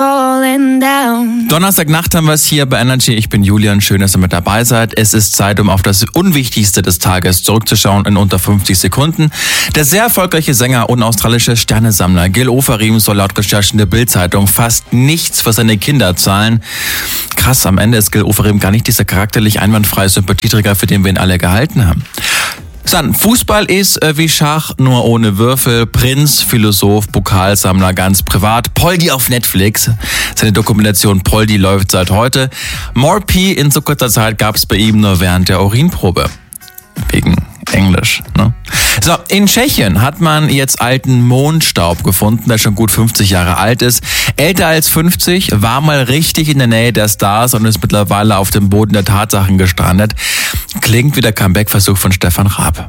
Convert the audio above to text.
falling down. Donnerstagnacht haben wir es hier bei Energy. Ich bin Julian, schön, dass ihr mit dabei seid. Es ist Zeit, um auf das Unwichtigste des Tages zurückzuschauen in unter 50 Sekunden. Der sehr erfolgreiche Sänger und australische Sternesammler Gil Ofarim soll laut Recherchen der Bild-Zeitung fast nichts für seine Kinder zahlen. Krass, am Ende ist Gil Ofarim gar nicht dieser charakterlich einwandfreie Sympathieträger, für den wir ihn alle gehalten haben. Dann, Fußball ist wie Schach, nur ohne Würfel. Prinz, Philosoph, Pokalsammler, ganz privat. Poldi auf Netflix. Seine Dokumentation Poldi läuft seit heute. More P in so kurzer Zeit gab es bei ihm nur während der Urinprobe. Wegen Englisch, ne? So, in Tschechien hat man jetzt alten Mondstaub gefunden, der schon gut 50 Jahre alt ist. Älter als 50, war mal richtig in der Nähe der Stars und ist mittlerweile auf dem Boden der Tatsachen gestrandet. Klingt wie der Comeback-Versuch von Stefan Raab.